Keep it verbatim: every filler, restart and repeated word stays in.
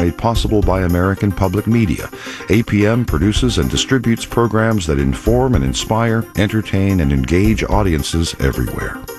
made possible by American Public Media. A P M produces and distributes programs that inform and inspire, entertain, and engage audiences everywhere.